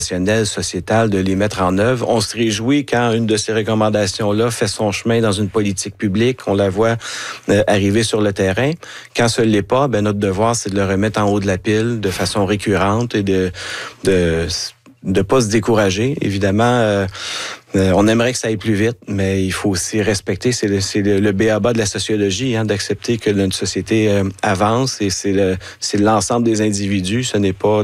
sociétale, de les mettre en œuvre. On se réjouit quand une de ces recommandations-là fait son chemin dans une politique publique, on la voit arriver sur le terrain. Quand ce ne l'est pas, notre devoir, c'est de le remettre en haut de la pile de façon récurrente et de pas se décourager. Évidemment, on aimerait que ça aille plus vite, mais il faut aussi respecter, c'est le b.a.-ba de la sociologie, d'accepter que notre société avance et c'est l'ensemble des individus, ce n'est pas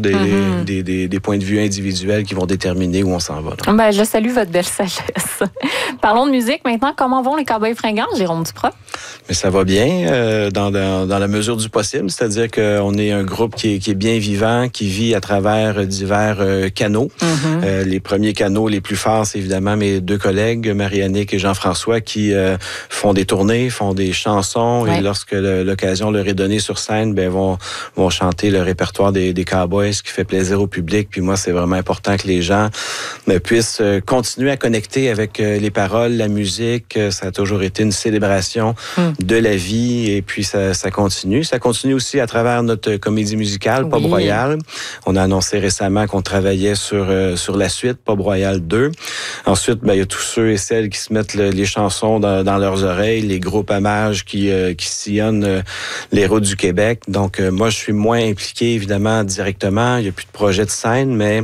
des points de vue individuels qui vont déterminer où on s'en va. Je salue votre belle sagesse. Parlons de musique maintenant. Comment vont les Cowboys fringants, Jérôme Duprat? Mais ça va bien dans la mesure du possible, c'est-à-dire qu'on est un groupe qui est bien vivant, qui vit à travers divers canaux. Les premiers canaux les plus forts, c'est évidemment mes deux collègues, Marie-Annick et Jean-François, qui font des tournées, font des chansons, et lorsque l'occasion leur est donnée sur scène, vont chanter le répertoire des Cowboys, ce qui fait plaisir au public. Puis moi, c'est vraiment important que les gens puissent continuer à connecter avec les paroles, la musique. Ça a toujours été une célébration de la vie, et puis ça continue. Ça continue aussi à travers notre comédie musicale, Pub Royal. On a annoncé récemment qu'on travaillait sur la suite, Pub Royal 2. Ensuite, il y a tous ceux et celles qui se mettent les chansons dans leurs oreilles, les groupes hommages qui sillonnent les routes du Québec. Donc, moi, je suis moins impliqué, évidemment, directement. Il n'y a plus de projet de scène, mais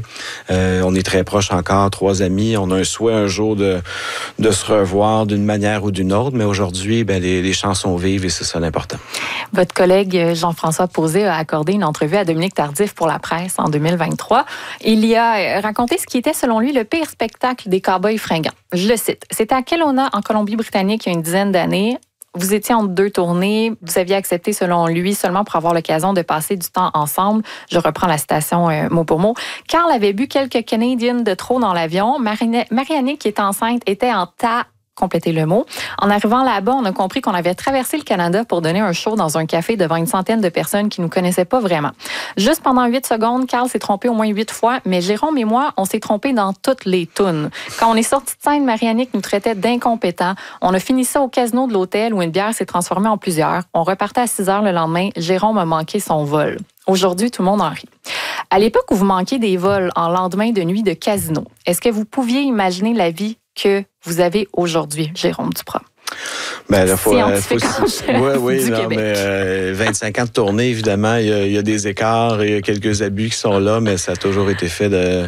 on est très proches encore, trois amis. On a un souhait un jour de se revoir d'une manière ou d'une autre, mais aujourd'hui, les chansons vivent et c'est ça l'important. Votre collègue Jean-François Posé a accordé une entrevue à Dominique Tardif pour la presse en 2023. Il y a raconté ce qui était, selon lui, le pire spectacle des Cowboys fringants. Je le cite. C'était à Kelowna, en Colombie-Britannique, il y a une dizaine d'années. Vous étiez entre deux tournées. Vous aviez accepté, selon lui, seulement pour avoir l'occasion de passer du temps ensemble. Je reprends la citation mot pour mot. Carl avait bu quelques Canadian de trop dans l'avion. Marie-Annick, qui était enceinte, était en compléter le mot. En arrivant là-bas, on a compris qu'on avait traversé le Canada pour donner un show dans un café devant une centaine de personnes qui nous connaissaient pas vraiment. Juste pendant 8 secondes, Carl s'est trompé au moins 8 fois, mais Jérôme et moi, on s'est trompé dans toutes les tunes. Quand on est sorti de scène, Marie-Annick nous traitait d'incompétents. On a fini ça au casino de l'hôtel où une bière s'est transformée en plusieurs. On repartait à 6 heures le lendemain. Jérôme a manqué son vol. Aujourd'hui, tout le monde en rit. À l'époque où vous manquiez des vols en lendemain de nuit de casino, est-ce que vous pouviez imaginer la vie que vous avez aujourd'hui, Jérôme Duprat? Oui, mais 25 ans de tournée, évidemment, il y a des écarts et il y a quelques abus qui sont là, mais ça a toujours été fait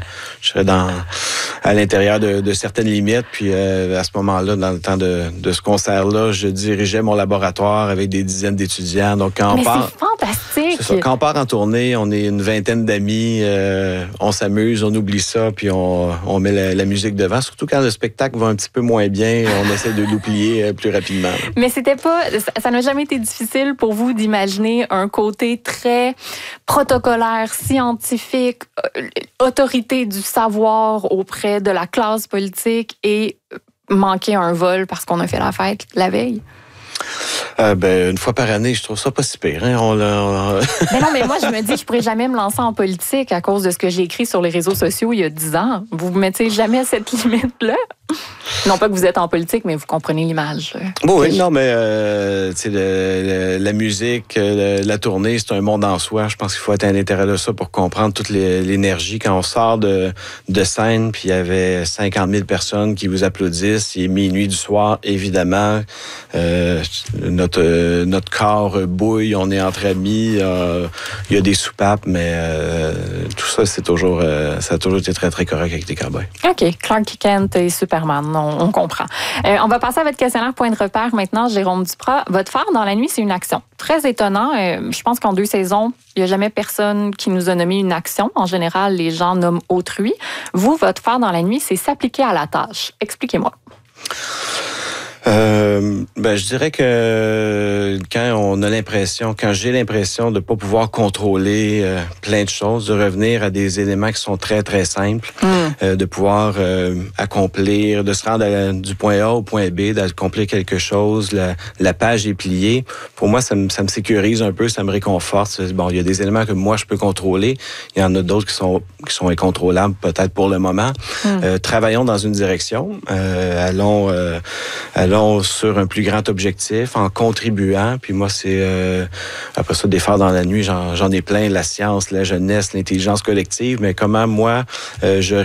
à l'intérieur de certaines limites. Puis à ce moment-là, dans le temps de ce concert-là, je dirigeais mon laboratoire avec des dizaines d'étudiants. Donc quand c'est fantastique! C'est ça, quand on part en tournée, on est une vingtaine d'amis, on s'amuse, on oublie ça, puis on met la musique devant. Surtout quand le spectacle va un petit peu moins bien, on essaie de l'oublier plus rapidement. Mais ça n'a jamais été difficile pour vous d'imaginer un côté très protocolaire, scientifique, autorité du savoir auprès de la classe politique et manquer un vol parce qu'on a fait la fête la veille? Une fois par année, je trouve ça pas si pire. Mais non, mais moi, je me dis, je pourrais jamais me lancer en politique à cause de ce que j'ai écrit sur les réseaux sociaux il y a 10 ans. Vous ne mettez jamais à cette limite-là? Non pas que vous êtes en politique, mais vous comprenez l'image. Oui, non, mais la musique, la tournée, c'est un monde en soi. Je pense qu'il faut être à l'intérieur de ça pour comprendre toute l'énergie. Quand on sort de scène, puis il y avait 50 000 personnes qui vous applaudissent, il est minuit du soir, évidemment. Notre corps bouille, on est entre amis, il y a des soupapes, mais tout ça, ça a toujours été très, très correct avec les Cowboys. OK. Clark Kent et Superman, on comprend. On va passer à votre questionnaire point de repère maintenant, Jérôme Duprat. Votre phare dans la nuit, c'est une action. Très étonnant. Je pense qu'en 2 saisons, il n'y a jamais personne qui nous a nommé une action. En général, les gens nomment autrui. Vous, votre phare dans la nuit, c'est s'appliquer à la tâche. Expliquez-moi. Je dirais que quand j'ai l'impression de pas pouvoir contrôler plein de choses, de revenir à des éléments qui sont très, très simples, de pouvoir accomplir, de se rendre du point A au point B, d'accomplir quelque chose, la page est pliée. Pour moi, ça me sécurise un peu, ça me réconforte. Bon, il y a des éléments que moi, je peux contrôler. Il y en a d'autres qui sont incontrôlables, peut-être pour le moment. Travaillons dans une direction. Allons allons sur un plus grand objectif en contribuant. Puis moi, c'est après ça, des phares dans la nuit, j'en ai plein, la science, la jeunesse, l'intelligence collective, mais comment moi, je